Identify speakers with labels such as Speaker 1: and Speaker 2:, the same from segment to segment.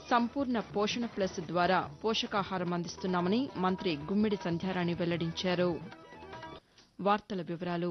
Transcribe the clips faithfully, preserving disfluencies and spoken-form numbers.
Speaker 1: సంపూర్ణ పోషణ ప్లస్ ద్వారా పోషకాహారం అందిస్తున్నామని మంత్రి గుమ్మిడి సంధ్యారాణి వెల్లడించారు. వార్తల వివరాలు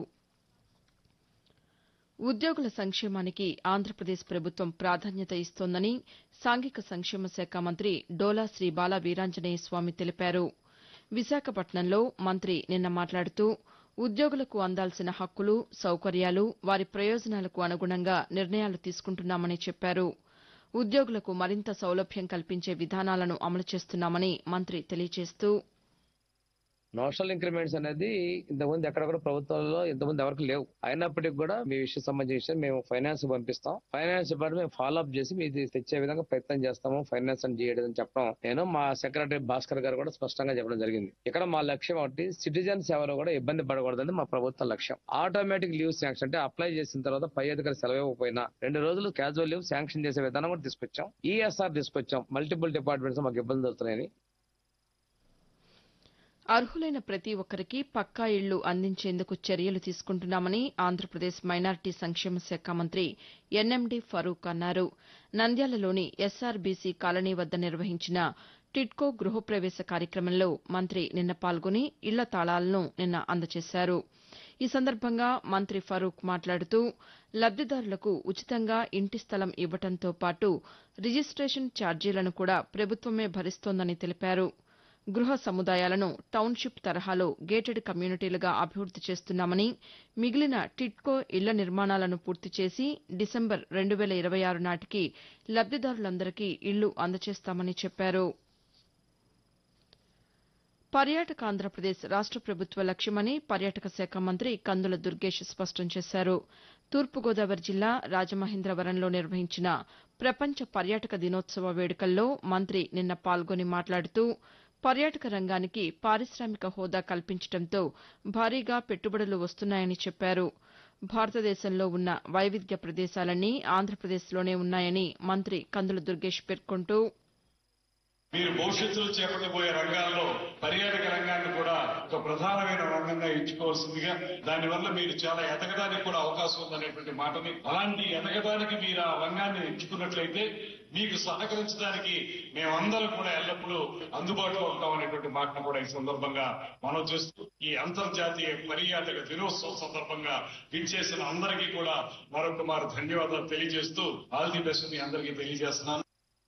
Speaker 1: ఉద్యోగుల సంక్షేమానికి ఆంధ్రప్రదేశ్ ప్రభుత్వం ప్రాధాన్యత ఇస్తోందని సాంఘిక సంక్షేమ శాఖ మంత్రి డోలా శ్రీ బాల వీరాంజనేయ స్వామి తెలిపారు. విశాఖపట్నంలో మంత్రి నిన్న మాట్లాడుతూ ఉద్యోగులకు అందాల్సిన హక్కులు, సౌకర్యాలు, వారి ప్రయోజనాలకు అనుగుణంగా నిర్ణయాలు తీసుకుంటున్నామని చెప్పారు. ఉద్యోగులకు మరింత సౌలభ్యం కల్పించే విధానాలను అమలు చేస్తున్నామని మంత్రి తెలియజేస్తూ
Speaker 2: నోషనల్ ఇంక్రిమెంట్స్ అనేది ఇంతకుముందు ఎక్కడ కూడా ప్రభుత్వంలో ఇంతకుముందు ఎవరికి లేవు. అయినప్పటికీ కూడా మీ విషయం సంబంధించి మేము ఫైనాన్స్ పంపిస్తాం. ఫైనాన్స్ డిపార్ట్మెంట్ మేము ఫాలో అప్ చేసి మీది తెచ్చే విధంగా ప్రయత్నం చేస్తాము. ఫైనాన్స్ అని చేయడం చెప్పడం నేను మా సెక్రటరీ భాస్కర్ గారు కూడా స్పష్టంగా చెప్పడం జరిగింది. ఇక్కడ మా లక్ష్యం ఒకటి, సిటిజన్స్ ఎవరు కూడా ఇబ్బంది పడకూడదని మా ప్రభుత్వ లక్ష్యం. ఆటోమేటిక్ లీవ్ శాంక్షన్ అంటే అప్లై చేసిన తర్వాత పై అధికారి సెలవు ఇవ్వకపోయినా రెండు రోజులు క్యాజువల్ లీవ్ శాంక్షన్ చేసే విధానం కూడా తీసుకొచ్చాం. ఈఎస్ఆర్ తీసుకొచ్చాం. మల్టిపుల్ డిపార్ట్మెంట్స్ మాకు ఇబ్బందులు అవుతున్నాయని
Speaker 1: అర్హులైన ప్రతి ఒక్కరికి పక్కా ఇళ్లు అందించేందుకు చర్యలు తీసుకుంటున్నామని ఆంధ్రప్రదేశ్ మైనార్టీ సంక్షేమ శాఖ మంత్రి ఎన్ఎండి ఫరూక్ అన్నారు. నంద్యాలలోని ఎస్ఆర్బీసీ కాలనీ వద్ద నిర్వహించిన టిడ్కో గృహప్రవేశ కార్యక్రమంలో మంత్రి నిన్న పాల్గొని ఇళ్ల తాళాలను నిన్న అందజేశారు. ఈ సందర్భంగా మంత్రి ఫరూక్ మాట్లాడుతూ లబ్దిదారులకు ఉచితంగా ఇంటి స్థలం ఇవ్వడంతో పాటు రిజిస్టేషన్ ఛార్జీలను కూడా ప్రభుత్వమే భరిస్తోందని తెలిపారు. గృహ సముదాయాలను టౌన్షిప్ తరహాలో గేటెడ్ కమ్యూనిటీలుగా అభివృద్ది చేస్తున్నామని, మిగిలిన టిడ్కో ఇళ్ల నిర్మాణాలను పూర్తి చేసి డిసెంబర్ రెండు వేల ఇరవై ఆరు నాటికి లబ్దిదారులందరికీ ఇళ్లు అందజేస్తామని చెప్పారు. పర్యాటక ఆంధ్రప్రదేశ్ రాష్ట ప్రభుత్వ లక్ష్యమని పర్యాటక శాఖ మంత్రి కందుల దుర్గేష్ స్పష్టం చేశారు. తూర్పుగోదావరి జిల్లా రాజమహేంద్రవరంలో నిర్వహించిన ప్రపంచ పర్యాటక దినోత్సవ వేడుకల్లో మంత్రి నిన్న పాల్గొని మాట్లాడుతూ పర్యాటక రంగానికి పారిశామిక హోదా కల్పించడంతో భారీగా పెట్టుబడులు వస్తున్నాయని చెప్పారు. భారతదేశంలో ఉన్న వైవిధ్య ప్రదేశాలన్నీ ఆంధ్రప్రదేశ్లోనే ఉన్నాయని మంత్రి కందుల దుర్గేష్ పేర్కొంటూ
Speaker 3: మీరు భవిష్యత్తులో చేపట్టబోయే రంగాల్లో పర్యాటక రంగాన్ని కూడా ఒక ప్రధానమైన రంగంగా ఎంచుకోవాల్సిందిగా, దానివల్ల మీరు చాలా ఎదగడానికి కూడా అవకాశం ఉందనేటువంటి మాటని, అలాంటి ఎదగడానికి మీరు ఆ రంగాన్ని ఎంచుకున్నట్లయితే మీకు సహకరించడానికి మేమందరం కూడా ఎల్లప్పుడూ అందుబాటులో ఉంటామనేటువంటి మాటను కూడా ఈ సందర్భంగా మనం చేస్తూ ఈ అంతర్జాతీయ పర్యాటక దినోత్సవం సందర్భంగా విచ్చేసిన అందరికీ కూడా మరొక మారు ధన్యవాదాలు తెలియజేస్తూ ఆల్ ది బెస్ట్ మీ అందరికీ తెలియజేస్తున్నాను.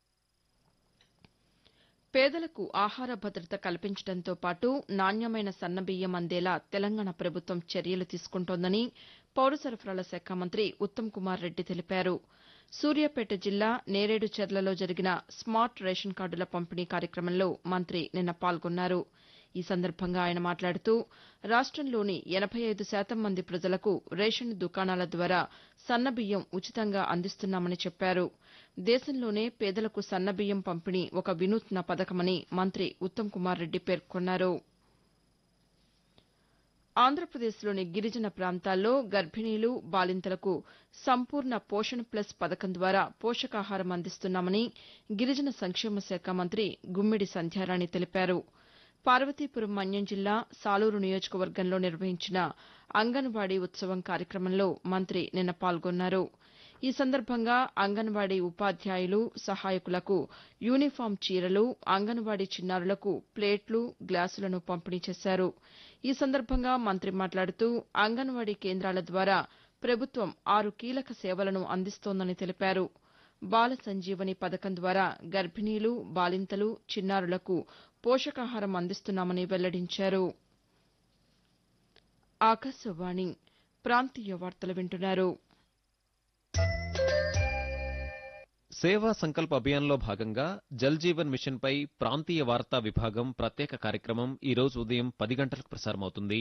Speaker 1: పేదలకు ఆహార భద్రత కల్పించడంతో పాటు నాణ్యమైన సన్నబియ్యం అందేలా తెలంగాణ ప్రభుత్వం చర్యలు తీసుకుంటోందని పౌర సరఫరాల శాఖ మంత్రి ఉత్తమ్ కుమార్ రెడ్డి తెలిపారు. సూర్యాపేట జిల్లా నేరేడుచెర్లలో జరిగిన స్మార్ట్ రేషన్ కార్డుల పంపిణీ కార్యక్రమంలో మంత్రి నిన్న పాల్గొన్నారు. ఈ సందర్భంగా ఆయన మాట్లాడుతూ రాష్టంలోని ఎనబై ఐదు శాతం మంది ప్రజలకు రేషన్ దుకాణాల ద్వారా సన్నబియ్యం ఉచితంగా అందిస్తున్నామని చెప్పారు. దేశంలోనే పేదలకు సన్నబియ్యం పంపిణీ ఒక వినూత్న పథకమని మంత్రి ఉత్తమ్ కుమార్ రెడ్డి పేర్కొన్నారు. ఆంధ్రప్రదేశ్లోని గిరిజన ప్రాంతాల్లో గర్భిణీలు, బాలింతలకు సంపూర్ణ పోషణ్ ప్లస్ పథకం ద్వారా పోషకాహారం అందిస్తున్నామని గిరిజన సంక్షేమ శాఖ మంత్రి గుమ్మిడి సంధ్యారాణి తెలిపారు. పార్వతీపురం మన్యం జిల్లా సాలూరు నియోజకవర్గంలో నిర్వహించిన అంగన్వాడీ ఉత్సవం కార్యక్రమంలో మంత్రి నిన్న పాల్గొన్నారు. ఈ సందర్భంగా అంగన్వాడీ ఉపాధ్యాయులు, సహాయకులకు యూనిఫాం చీరలు, అంగన్వాడీ చిన్నారులకు ప్లేట్లు, గ్లాసులను పంపిణీ చేశారు. ఈ సందర్భంగా మంత్రి మాట్లాడుతూ అంగన్వాడీ కేంద్రాల ద్వారా ప్రభుత్వం ఆరు కీలక సేవలను అందిస్తోందని తెలిపారు. బాల సంజీవని పథకం ద్వారా గర్భిణీలు, బాలింతలు, చిన్నారులకు పోషకాహారం అందిస్తున్నామని వెల్లడించారు. ఆకాశవాణి ప్రాంతీయ వార్తలు వింటున్నారు.
Speaker 4: సేవా సంకల్ప్ అభియాన్లో భాగంగా జల్ జీవన్ మిషన్పై ప్రాంతీయ వార్తా విభాగం ప్రత్యేక కార్యక్రమం ఈ రోజు ఉదయం పది గంటలకు ప్రసారమవుతుంది.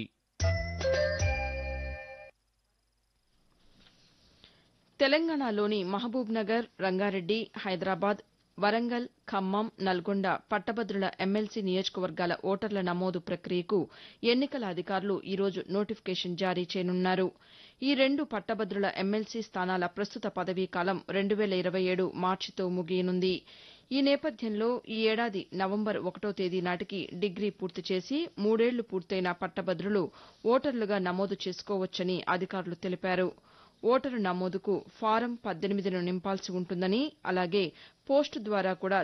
Speaker 1: తెలంగాణలోని మహబూబ్నగర్, రంగారెడ్డి, హైదరాబాద్, వరంగల్, ఖమ్మం, నల్గొండ పట్టభద్రుల ఎమ్మెల్సీ నియోజకవర్గాల ఓటర్ల నమోదు ప్రక్రియకు ఎన్నికల అధికారులు ఈ రోజు నోటిఫికేషన్ జారీ చేయనున్నారు. ఈ రెండు పట్టభద్రుల ఎమ్మెల్సీ స్థానాల ప్రస్తుత పదవీకాలం రెండు వేల ఇరవై ఏడు మార్చితో ముగియనుంది. ఈ నేపథ్యంలో ఈ ఏడాది నవంబర్ ఒకటో తేదీ నాటికి డిగ్రీ పూర్తి చేసి మూడేళ్లు పూర్తయిన పట్టభద్రులు ఓటర్లుగా నమోదు చేసుకోవచ్చని అధికారులు తెలిపారు. ఓటరు నమోదుకు ఫారం పద్దెనిమిదిను నింపాల్సి ఉంటుందని, అలాగే పోస్టు ద్వారా కూడా